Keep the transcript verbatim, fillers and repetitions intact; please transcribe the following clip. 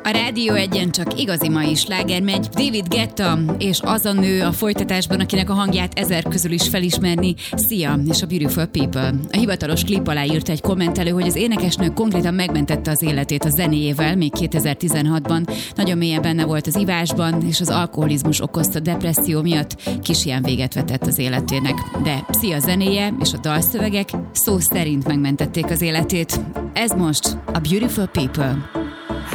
A Rádió Egyen csak igazi mai sláger megy. David Guetta és az a nő a folytatásban, akinek a hangját ezer közül is felismerni. Szia, és a Beautiful People. A hivatalos klip alá írt egy kommentelő, hogy az énekesnő konkrétan megmentette az életét a zenéjével, még kétezer-tizenhatban. Nagyon mélyen benne volt az ivásban, és az alkoholizmus okozta depresszió miatt kis ilyen véget vetett az életének. De Szia zenéje és a dalszövegek szó szerint megmentették az életét. Ez most a Beautiful People.